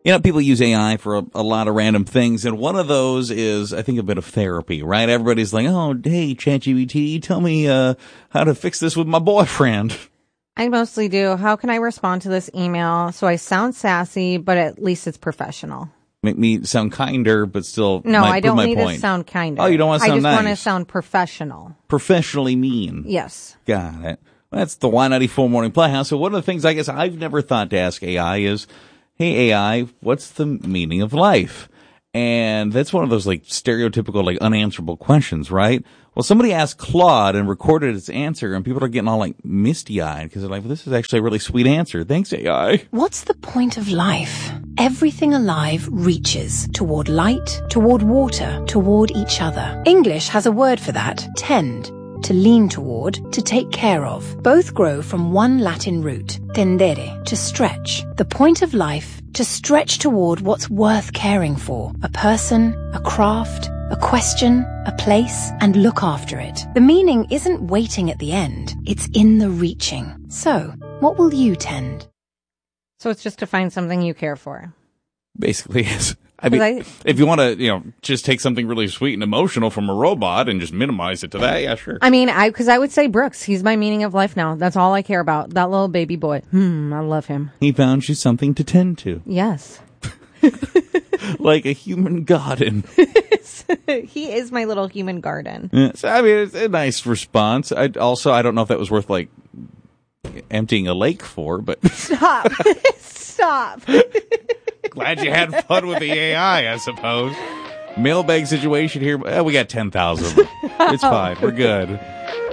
People use AI for a lot of random things, and one of those is, I think, a bit of therapy, right? Everybody's like, oh, hey, ChatGPT, tell me how to fix this with my boyfriend. I mostly do. How can I respond to this email so I sound sassy, but at least it's professional? Make me sound kinder, but still No, I don't need point. to sound kinder. Oh, you don't want to sound nice? I just want to sound professional. Professionally mean. Yes. Got it. That's the Y94 Morning Playhouse. So one of the things I guess I've never thought to ask AI is, hey, AI, what's the meaning of life? And that's one of those stereotypical unanswerable questions, right? Well, somebody asked Claude and recorded its answer, and people are getting all misty-eyed because they're like, well, this is actually a really sweet answer. Thanks, AI. What's the point of life? Everything alive reaches toward light, toward water, toward each other. English has a word for that, tend. To lean toward, to take care of. Both grow from one Latin root, tendere, to stretch. The point of life, to stretch toward what's worth caring for. A person, a craft, a question, a place, and look after it. The meaning isn't waiting at the end, it's in the reaching. So, what will you tend? So it's just to find something you care for. Basically, yes. I mean, if you want to, just take something really sweet and emotional from a robot and just minimize it to that, yeah, sure. I mean, because I would say Brooks, he's my meaning of life now. That's all I care about. That little baby boy. I love him. He found you something to tend to. Yes. Like a human garden. He is my little human garden. Yeah, so, I mean, it's a nice response. I don't know if that was worth, emptying a lake for, but... Stop. Stop. Glad you had fun with the AI, I suppose. Mailbag situation here. We got 10,000 of them. It's fine. We're good.